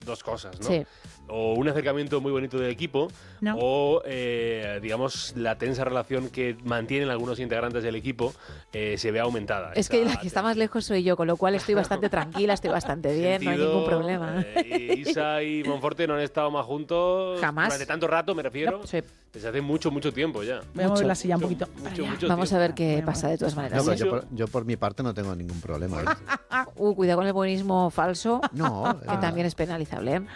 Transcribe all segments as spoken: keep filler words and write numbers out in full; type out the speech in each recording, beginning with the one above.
dos cosas, ¿no? Sí. O un acercamiento muy bonito del equipo, no. o, eh, digamos, la tensa relación que mantienen algunos integrantes del equipo eh, se ve aumentada. Es que la que está más lejos soy yo, con lo cual estoy bastante tranquila, estoy bastante bien, sentido, no hay ningún problema. Eh, Isa y Monforte no han estado más juntos jamás. Durante tanto rato, me refiero. No, sí. Desde hace mucho, mucho tiempo ya. Voy a mover la silla un poquito. Mucho, mucho Vamos tiempo. a ver qué pasa de todas maneras. No, ¿sí? yo, por, yo por mi parte no tengo ningún problema. ¿eh? Uh, cuidado con el buenismo falso. No. Que también es penalizable. ¿eh?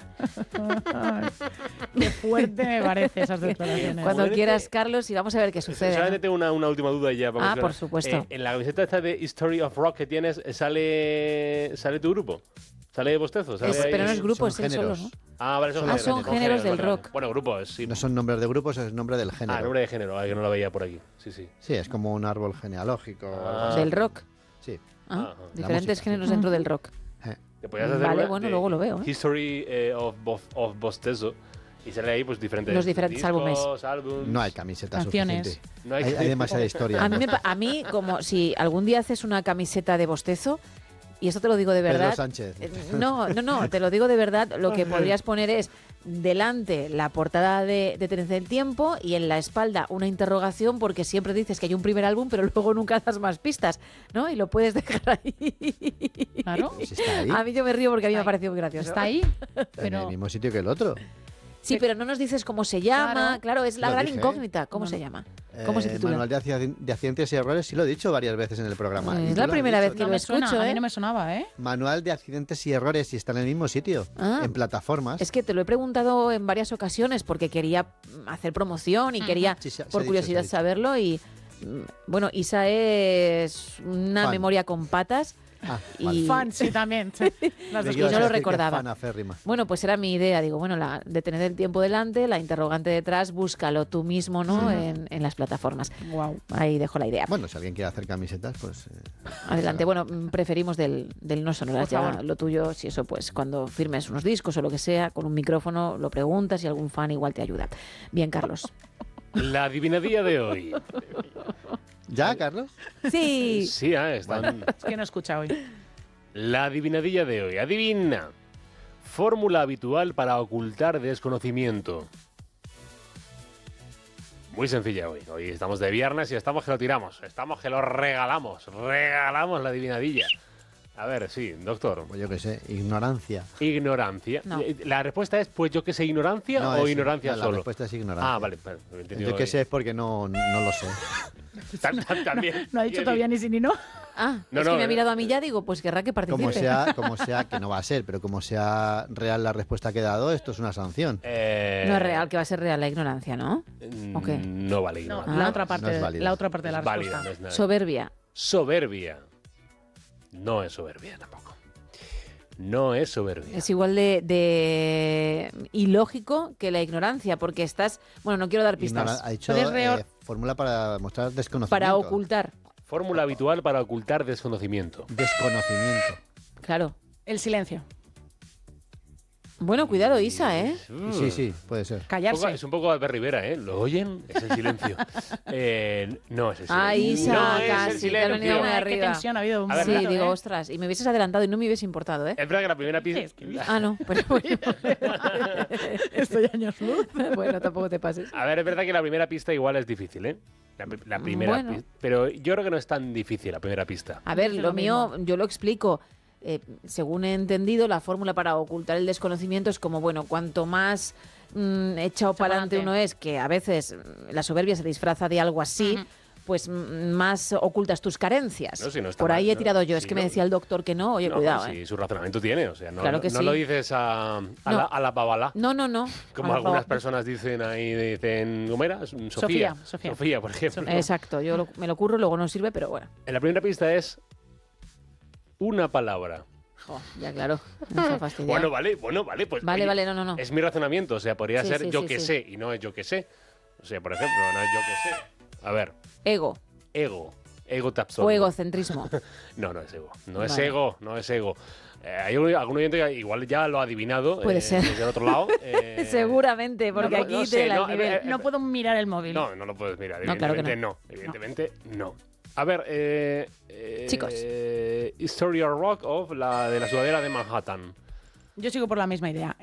Ay, qué fuerte me parece esas declaraciones. Cuando Solamente- quieras, Carlos, y vamos a ver qué sucede. Solamente ¿no? tengo una, una última duda y ya. vamos Ah, a ver. por supuesto. Eh, en la camiseta esta de History of Rock que tienes, ¿sale, sale tu grupo? ¿Sale Bostezo? ¿Sale Es- ahí? pero no es grupo, Son es él solo, géneros. ¿no? Ah, vale, son Ah, géneros. son géneros del vale, vale. rock. Bueno, grupos, sí. No son nombres de grupos, es nombre del género. Ah, nombre de género, ah, que no lo veía por aquí. Sí, sí. Sí, es como un árbol genealógico. o algo así. Del rock. Sí. Ah, Ajá. diferentes música, géneros sí. dentro del rock. Eh. Te podías hacer Vale, una bueno, de luego lo veo, ¿eh? History eh, of, Bo- of Bostezo. Y sale ahí pues diferentes Los diferentes discos, álbumes. No hay camiseta Canciones. suficiente. No hay, Hay, hay demasiada historia. A mí, me pa- a mí, como si algún día haces una camiseta de Bostezo, y esto te lo digo de verdad. Pedro Sánchez. eh, No, no, no, te lo digo de verdad. Lo que podrías poner es delante la portada de, de Tren del Tiempo y en la espalda una interrogación, porque siempre dices que hay un primer álbum, pero luego nunca das más pistas, ¿no? Y lo puedes dejar ahí. Claro. Pues está ahí, A mí yo me río porque a mí me ha Está ahí. parecido muy gracioso. Está ahí, en pero el mismo sitio que el otro. Sí, pero no nos dices cómo se llama. Claro, Claro. es la Lo gran dije. incógnita. ¿Cómo No, se no. llama? ¿Cómo se Eh, titula? Manual de, acci- de accidentes y errores, sí lo he dicho varias veces en el programa. Es Y tú la lo has primera dicho, vez que no lo me suena, escucho, a mí ¿eh? no me sonaba, ¿eh? Manual de accidentes y errores y está en el mismo sitio, Ah. en plataformas. Es que te lo he preguntado en varias ocasiones porque quería mm, hacer promoción y quería, Sí, se- se ha por dicho, curiosidad, se ha dicho. saberlo. Y mm, bueno, Isa es una Fan. memoria con patas. Ah, y- vale. Fan, sí, también. sí. Las Creí dos que ibas no a lo decir que recordaba. fan aférrima. Bueno, pues era mi idea. Digo, bueno, la de tener el tiempo delante, la interrogante detrás, búscalo tú mismo, ¿no? En, en las plataformas. Guau. Ahí dejo la idea. Bueno, si alguien quiere hacer camisetas, pues... eh, Adelante. Bueno, mm, preferimos del, del no sonoras. Por Ya favor. lo tuyo, si eso, pues cuando firmes unos discos o lo que sea, con un micrófono lo preguntas y algún fan igual te ayuda. Bien, Carlos. La adivinadilla de hoy. ¿Ya, Carlos? Sí. Sí, ah, están... Es que no he escuchado hoy. La adivinadilla de hoy. Adivina. Fórmula habitual para ocultar desconocimiento. Muy sencilla hoy. Hoy estamos de viernes y estamos que lo tiramos. Estamos que lo regalamos. Regalamos la adivinadilla. A ver, sí, doctor. Pues yo qué sé, ignorancia. Ignorancia. No. La respuesta es, pues yo que sé, ignorancia No, o es- ignorancia no, la solo. respuesta es ignorancia. Ah, vale. vale, he entendido Yo qué bien. sé es porque no, no lo sé. Tam- tam- También. No ha dicho todavía ni sí ni no. Ah, No, es no, que me ha eh, mirado a mí ya, digo, pues querrá que participe. Como sea, como sea, que no va a ser, pero como sea real la respuesta que he dado, esto es una sanción. Eh, No es real, que va a ser real la ignorancia, ¿no? mm, ¿O qué? No vale No, ignorancia. la Ah. otra parte, No es válida. la otra parte de la Es válida, respuesta. no es nada. Soberbia. Soberbia. No es soberbia tampoco. No es soberbia. Es igual de, de ilógico que la ignorancia, porque estás... Bueno, no quiero dar pistas. Ignora- ha dicho Puedes reor- eh, fórmula para mostrar desconocimiento. Para ocultar. Fórmula habitual para ocultar desconocimiento. Desconocimiento. Claro. El silencio. Bueno, cuidado, Isa, ¿eh? Mm. Sí, sí, puede ser. Un poco- Callarse. es un poco Albert Rivera, ¿eh? ¿Lo oyen? Es el silencio. Eh, no es el silencio. Ay, Isa, no es el casi, te silencio. han venido muy Qué arriba. tensión ha habido. un A ver, Sí, momento, digo, ¿eh? ostras, y me hubieses adelantado y no me hubiese importado, ¿eh? Es verdad que la primera pista... Es que- Ah, no, pero bueno. Estoy años luz. Bueno, tampoco te pases. A ver, es verdad que la primera pista igual es difícil, ¿eh? La, pri- la primera Bueno. pista. Pero yo creo que no es tan difícil la primera pista. A ver, Dice lo lo mío, mismo. yo lo explico. Eh, según he entendido, la fórmula para ocultar el desconocimiento es como, bueno, cuanto más mm, echado para adelante uno es, que a veces mm, la soberbia se disfraza de algo así, Ujú. pues mm, más ocultas tus carencias. No, si no está Por ahí mal, he ¿no? tirado yo. Es Sí, que me no. decía el doctor que no. Oye, No, cuidado, sí, ¿eh? su razonamiento tiene. O sea, no, Claro que no sí. lo dices a, a, No. la, a la babalá. No, no, no. Como Al algunas favor. personas dicen ahí, dicen, ¿cómo era? Sofía. Sofía, Sofía. Sofía, por ejemplo. Exacto, yo lo- me lo curro, luego no sirve, pero bueno. En la primera pista es una palabra. Jo, ya claro. Me está fastidiado. Bueno, vale, bueno, vale, pues. Vale, oye, vale, no, no, no. Es mi razonamiento, o sea, podría Sí, ser sí, yo sí, que sí. sé y no es yo que sé. O sea, por ejemplo, no es yo que sé. A ver, Ego ego. Ego te absorbe. o egocentrismo. No, no es ego. No es Vale. ego, no es ego. Eh, hay un- algún oyente que igual ya lo ha adivinado. Puede eh, ser. Desde el otro lado. eh, Seguramente, porque no, aquí no te sé, la no, nivel. eh, No puedo mirar el móvil. No, no lo puedes mirar. No, claro que Evidentemente no. Evidentemente no. A ver, eh, eh, Chicos. eh, History of Rock of la de la sudadera de Manhattan. Yo sigo por la misma idea.